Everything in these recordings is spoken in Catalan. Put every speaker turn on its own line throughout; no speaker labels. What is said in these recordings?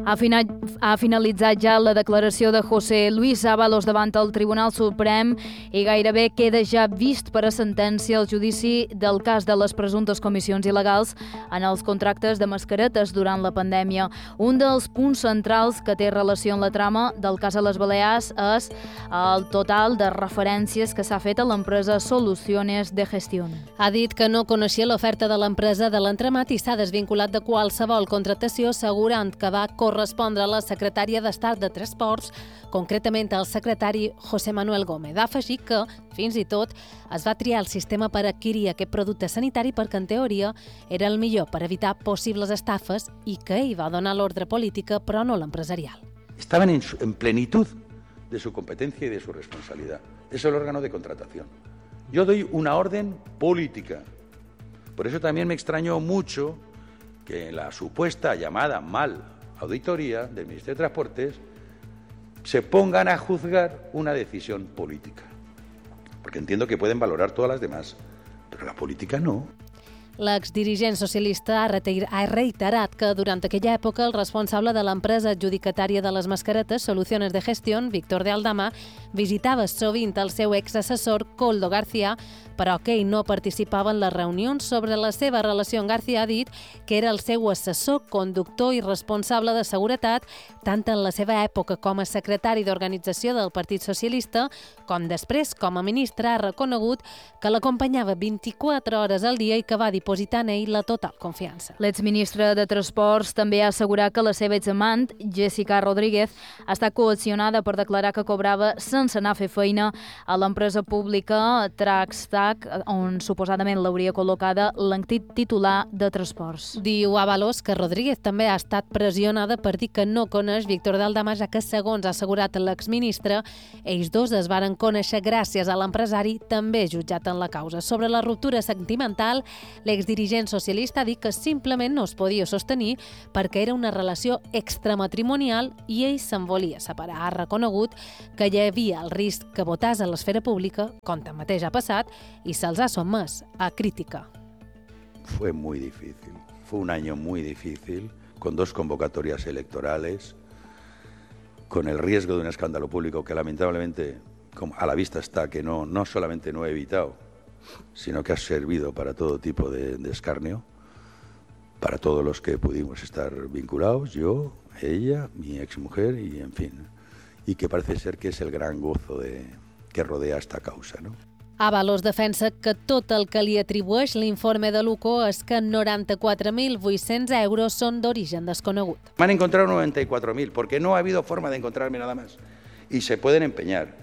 Ha finalitzat ja la declaració de José Luis Ábalos davant el Tribunal Suprem i gairebé queda ja vist per a sentència el judici del cas de les presumptes comissions il·legals en els contractes de mascaretes durant la pandèmia. Un dels punts centrals que té relació amb la trama del cas a les Balears és el total de referències que s'ha fet a l'empresa Soluciones de Gestión.
Ha dit que no coneixia l'oferta de l'empresa de l'entramat i s'ha desvinculat de qualsevol contractació, assegurant que va correspondre a la secretària d'Estat de Transports, concretament el secretari José Manuel Gómez. Ha afegit que, fins i tot, es va triar el sistema per adquirir aquest producte sanitari perquè, en teoria, era el millor per evitar possibles estafes i que ell va donar l'ordre política, però no l'empresarial.
Estaban en plenitud de su competencia y de su responsabilidad. Es el órgano de contratación. Yo doy una orden política. Por eso también me extrañó mucho que en la supuesta llamada mal auditoría del Ministerio de Transportes se pongan a juzgar una decisión política. Porque entiendo que pueden valorar todas las demás, pero la política no.
L'exdirigent socialista ha reiterat que durant aquella època el responsable de l'empresa adjudicatària de les mascaretes, Soluciones de Gestión, Víctor de Aldama, visitava sovint el seu exassessor, Koldo García, però que ell no participava en les reunions. Sobre la seva relació amb García ha dit que era el seu assessor, conductor i responsable de seguretat, tant en la seva època com a secretari d'organització del Partit Socialista, com després, com a ministre, ha reconegut que l'acompanyava 24 hores al dia i que va dipositar en ell la total confiança.
L'exministre de Transports també ha assegurat que la seva examant, Jessica Rodríguez, ha estat coaccionada per declarar que cobrava sense anar a fer feina a l'empresa pública Traxtac, on suposadament l'hauria col·locada l'antic titular de Transports.
Diu Ábalos que Rodríguez també ha estat pressionada per dir que no coneix Víctor de Aldama, ja que, segons ha assegurat l'exministre, ells dos es varen conèixer gràcies a l'empresari, també jutjat en la causa. Sobre la ruptura sentimental, l'exdirigent socialista ha dit que simplement no es podia sostenir perquè era una relació extramatrimonial i ell se'n volia separar. Ha reconegut que hi havia el risc que votàs a l'esfera pública, com tanmateix ha passat, i se'ls ha sotmès a crítica.
Fue muy difícil, fue un año muy difícil, con 2 convocatorias electorales, con el riesgo de un escándalo público que lamentablemente, como a la vista está, que no solamente no he evitado, sino que ha servido para todo tipo de escarnio, para todos los que pudimos estar vinculados, yo, ella, mi exmujer y en fin, y que parece ser que es el gran gozo que rodea esta causa, ¿no?
Ábalos defensa que tot el que li atribueix l'informe de l'UCO és que 94.800 euros són d'origen desconegut.
Me han encontrado 94.000, porque no ha habido forma de encontrarme nada más. Y se pueden empeñar.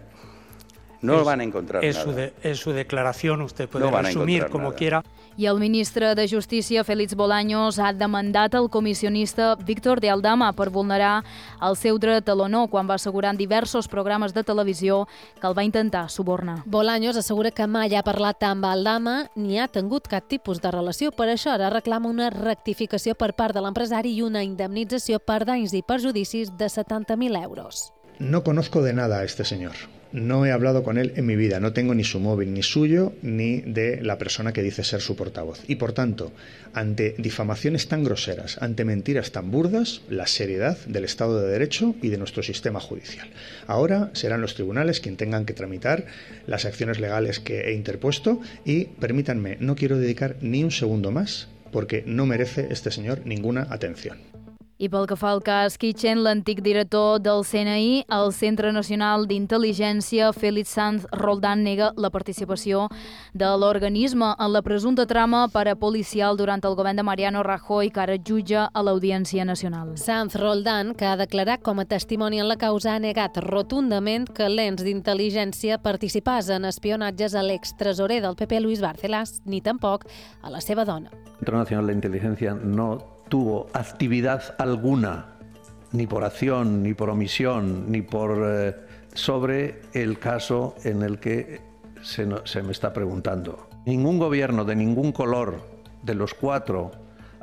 No van a encontrar nada.
Es su declaración, usted puede resumir como quiera.
I el ministre de Justícia, Félix Bolaños, ha demandat al comissionista Víctor de Aldama per vulnerar el seu dret a l'honor quan va assegurar en diversos programes de televisió que el va intentar subornar.
Bolaños assegura que mai ha parlat amb Aldama ni ha tingut cap tipus de relació. Per això ara reclama una rectificació per part de l'empresari i una indemnització per danys i perjudicis de 70.000 euros.
No conozco de nada a este señor. No he hablado con él en mi vida, no tengo ni su móvil, ni suyo, ni de la persona que dice ser su portavoz. Y por tanto, ante difamaciones tan groseras, ante mentiras tan burdas, la seriedad del Estado de Derecho y de nuestro sistema judicial. Ahora serán los tribunales quienes tengan que tramitar las acciones legales que he interpuesto y, permítanme, no quiero dedicar ni un segundo más porque no merece este señor ninguna atención.
I pel que fa al cas Kitchen, l'antic director del CNI, el Centre Nacional d'Intel·ligència, Félix Sanz Roldán, nega la participació de l'organisme en la presumpta trama parapolicial durant el govern de Mariano Rajoy, que ara jutja a l'Audiència Nacional.
Sanz Roldán, que ha declarat com a testimoni en la causa, ha negat rotundament que l'ens d'intel·ligència participés en espionatges a l'extresorer del PP, Luis Bárcenas, ni tampoc a la seva dona.
El Centro Nacional de Inteligencia no tuvo actividad alguna, ni por acción, ni por omisión, ni por sobre el caso en el que se me está preguntando. Ningún gobierno de ningún color de los 4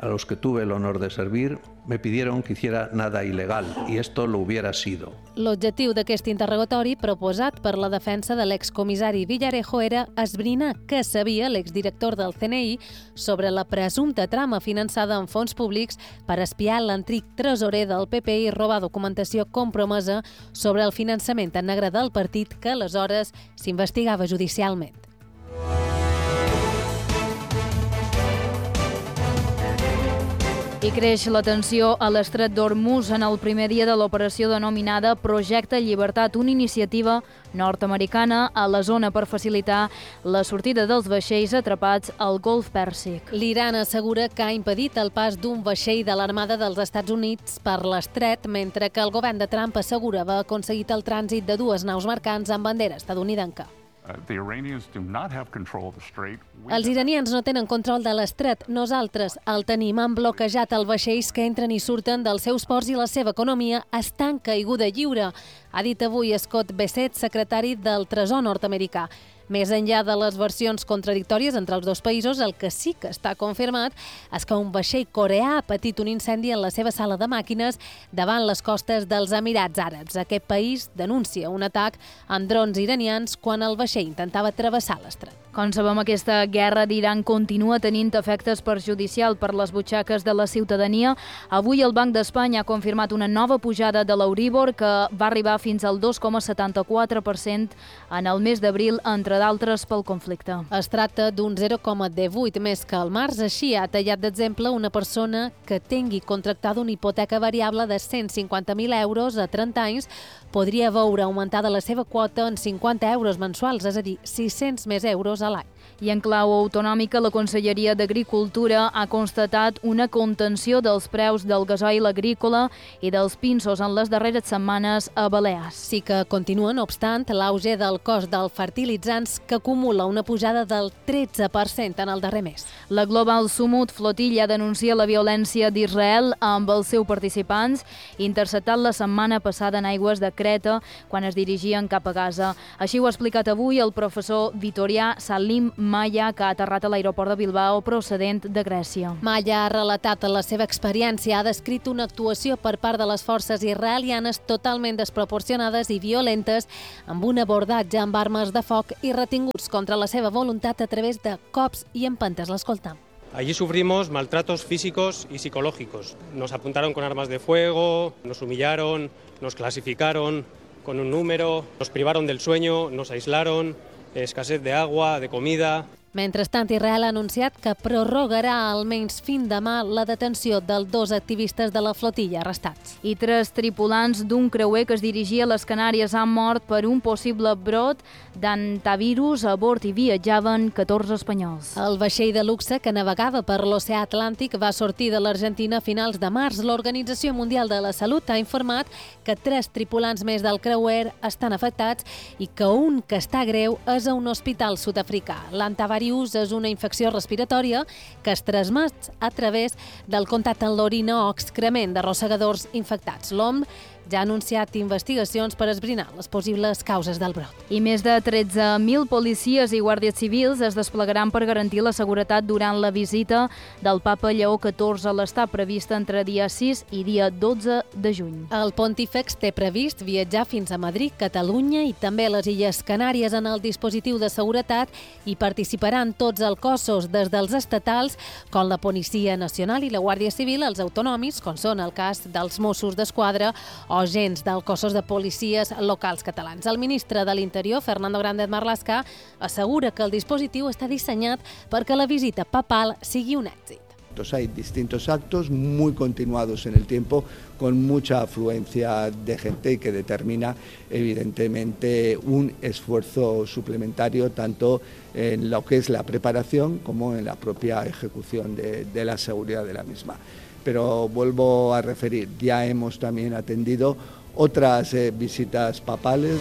a los que tuve el honor de servir, me pidieron que hiciera nada ilegal, y esto lo hubiera sido.
L'objectiu d'aquest interrogatori, proposat per la defensa de l'excomissari Villarejo, era esbrinar què sabia l'exdirector del CNI sobre la presumpta trama finançada amb fons públics per espiar l'antic tresorer del PP i robar documentació compromesa sobre el finançament en negre del partit que aleshores s'investigava judicialment.
I creix la tensió a l'estret d'Hormuz en el primer dia de l'operació denominada Projecte Llibertat, una iniciativa nord-americana a la zona per facilitar la sortida dels vaixells atrapats al Golf Pèrsic.
L'Iran assegura que ha impedit el pas d'un vaixell de l'Armada dels Estats Units per l'estret, mentre que el govern de Trump assegura haver aconseguit el trànsit de dues naus mercants amb bandera estatunidenca. Els iranians no tenen control de l'estret. Nosaltres el tenim. Han bloquejat els vaixells que entren i surten dels seus ports i la seva economia està en caiguda lliure, ha dit avui Scott Bessent, secretari del Tresor nord-americà. Més enllà de les versions contradictòries entre els dos països, el que sí que està confirmat és que un vaixell coreà ha patit un incendi en la seva sala de màquines davant les costes dels Emirats Àrabs. Aquest país denuncia un atac amb drons iranians quan el vaixell intentava travessar l'estret.
Com sabem, aquesta guerra d'Iran continua tenint efectes perjudicials per les butxaques de la ciutadania. Avui el Banc d'Espanya ha confirmat una nova pujada de l'Euríbor que va arribar fins al 2,74% en el mes d'abril, entre d'altres pel conflicte.
Es tracta d'un 0,18 més que el març. Així ha tallat d'exemple una persona que tingui contractada una hipoteca variable de 150.000 euros a 30 anys podria veure augmentada la seva quota en 50 euros mensuals, és a dir, 600 més euros a l'any.
I en clau autonòmica, la Conselleria d'Agricultura ha constatat una contenció dels preus del gasoil agrícola i dels pinsos en les darreres setmanes a Balears.
Sí que continua, no obstant, l'auge del cost dels fertilitzants que acumula una pujada del 13% en el darrer mes.
La Global Summit Flotilla denuncia la violència d'Israel amb els seus participants, interceptat la setmana passada en aigües de Creta quan es dirigien cap a Gaza. Així ho ha explicat avui el professor vitorià Salim Maya, que ha aterrat a l'aeroport de Bilbao procedent de Grècia.
Maya ha relatat la seva experiència, ha descrit una actuació per part de les forces israelianes totalment desproporcionades i violentes, amb un abordatge amb armes de foc i retinguts contra la seva voluntat a través de cops i empentes. L'escoltam.
Allí sufrimos maltratos físicos y psicológicos. Nos apuntaron con armas de fuego, nos humillaron, nos clasificaron con un número, nos privaron del sueño, nos aislaron, escasez de agua, de comida.
Mentrestant, Israel ha anunciat que prorrogarà almenys fins demà la detenció dels 2 activistes de la flotilla arrestats.
I 3 tripulants d'un creuer que es dirigia a les Canàries han mort per un possible brot d'hantavirus. A bord hi viatjaven 14 espanyols.
El vaixell de luxe que navegava per l'oceà Atlàntic va sortir de l'Argentina a finals de març. L'Organització Mundial de la Salut ha informat que 3 tripulants més del creuer estan afectats i que un que està greu és a un hospital sud-africà. L'hantavirus és una infecció respiratòria que es transmet a través del contacte amb l'orina o excrement de rosegadors infectats. L'OMS ja ha anunciat investigacions per esbrinar les possibles causes del brot.
I més de 13.000 policies i guàrdies civils es desplegaran per garantir la seguretat durant la visita del papa Lleó XIV a l'Estat, prevista entre dia 6 i dia 12 de juny.
El pontífex té previst viatjar fins a Madrid, Catalunya i també a les Illes Canàries en el dispositiu de seguretat i participaran tots els cossos, des dels estatals, com la Policia Nacional i la Guàrdia Civil, els autonòmics, com són el cas dels Mossos d'Esquadra o agents dels cossos de policies locals catalans. El ministre de l'Interior, Fernando Grande Marlaska, assegura que el dispositiu està dissenyat perquè la visita papal sigui un èxit.
Hay distintos actos muy continuados en el tiempo, con mucha afluencia de gente y que determina evidentemente un esfuerzo suplementario tanto en lo que es la preparación como en la propia ejecución de la seguridad de la misma. Pero vuelvo a referir, ya hemos también atendido otras visitas papales.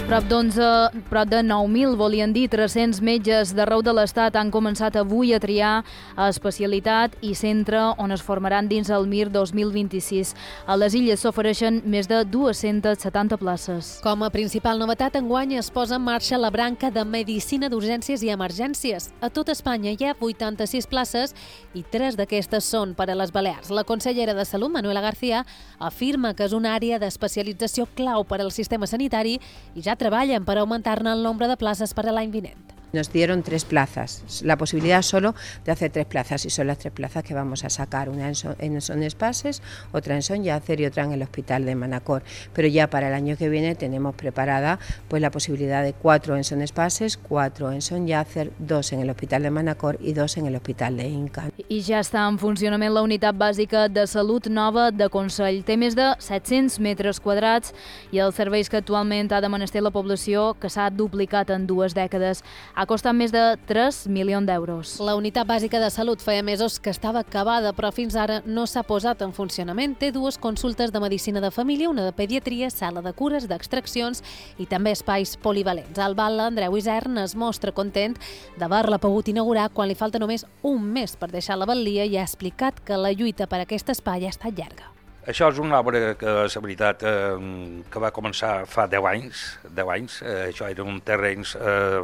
Prop de 9.000, volien dir 300 metges d'arreu de l'Estat han començat avui a triar especialitat i centre on es formaran dins el MIR 2026. A les Illes s'ofereixen més de 270 places.
Com a principal novetat, enguany es posa en marxa la branca de Medicina d'Urgències i Emergències. A tot Espanya hi ha 86 places i 3 d'aquestes són per a les Balears. La consellera de Salut, Manuela García, afirma que és una àrea d'especialització clau per al sistema sanitari i ja treballen per augmentar-ne el nombre de places para l'any vinent.
Nos dieron 3 plazas, la posibilidad solo de hacer 3 plazas y son las 3 plazas que vamos a sacar, una en Son Espases, otra en Son Llàcer y otra en el hospital de Manacor. Pero ya para el año que viene tenemos preparada pues la posibilidad de 4 en Son Espases, 4 en Son Llàcer, 2 en el hospital de Manacor y 2 en el hospital de Inca.
I ja està en funcionament la unitat bàsica de salut nova de Consell. Té més de 700 metres quadrats i els serveis que actualment ha de menester la població, que s'ha duplicat en 2 dècades, ha costat més de 3 milions d'euros.
La unitat bàsica de salut feia mesos que estava acabada, però fins ara no s'ha posat en funcionament. Té 2 consultes de medicina de família, una de pediatria, sala de cures, d'extraccions i també espais polivalents. El batlle Andreu Isern es mostra content d'haver-la pogut inaugurar quan li falta només un mes per deixar la batlia i ha explicat que la lluita per aquest espai ha estat llarga.
Això és una obra que, la veritat, que va començar fa 10 anys. Això eren terrenys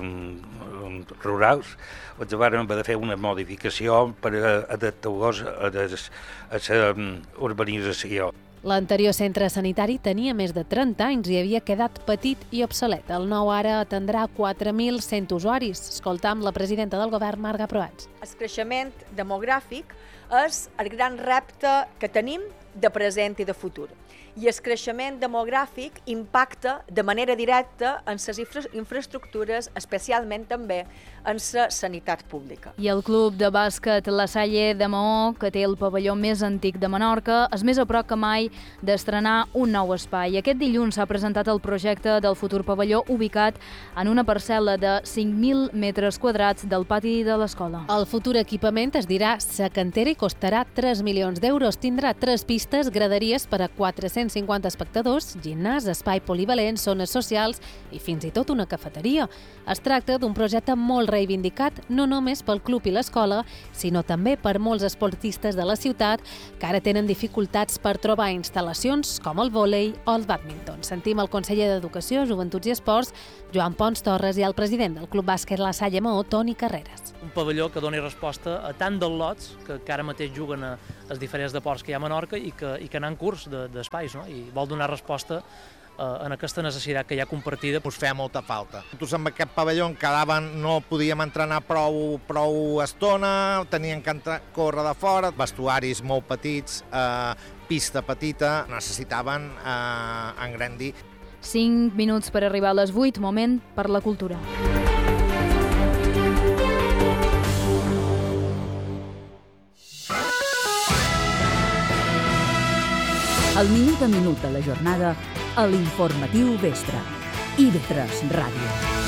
rurals, on vam haver de fer una modificació per adaptar-los a la urbanització.
L'anterior centre sanitari tenia més de 30 anys i havia quedat petit i obsolet. El nou ara atendrà 4.100 usuaris. Escoltam la presidenta del govern, Marga Proats.
El creixement demogràfic és el gran repte que tenim de present i de futur. I el creixement demogràfic impacta de manera directa en les infraestructures, especialment també en la sanitat pública.
I el club de bàsquet La Salle de Maó, que té el pavelló més antic de Menorca, és més a prop que mai d'estrenar un nou espai. Aquest dilluns s'ha presentat el projecte del futur pavelló ubicat en una parcel·la de 5.000 metres quadrats del pati de l'escola.
El futur equipament es dirà Sa Cantera i costarà 3 milions d'euros. Tindrà 3 pistes, graderies per a 450 espectadors, gimnàs, espai polivalent, zones socials i fins i tot una cafeteria. Es tracta d'un projecte molt reivindicat no només pel club i l'escola, sinó també per molts esportistes de la ciutat que ara tenen dificultats per trobar instal·lacions com el vòlei o el bàdminton. Sentim el conseller d'Educació, Joventuts i Esports, Joan Pons Torres, i el president del Club Bàsquet La Salle Maó, Toni Carreras.
Un pavelló que doni resposta a tant dels lots que ara mateix juguen a els diferents deports que hi ha a Menorca i que anar en curs d'espais, no? I vol donar resposta en aquesta necessitat que hi ha compartida.
Us feia molta falta. Nosaltres amb aquest pavelló no podíem entrenar prou estona, tenien que córrer de fora, vestuaris molt petits, pista petita, necessitaven engrandir.
5 minuts per arribar a les 8, moment per la cultura.
El minut a minut de la jornada a l'Informatiu Vespre. IB3 Ràdio.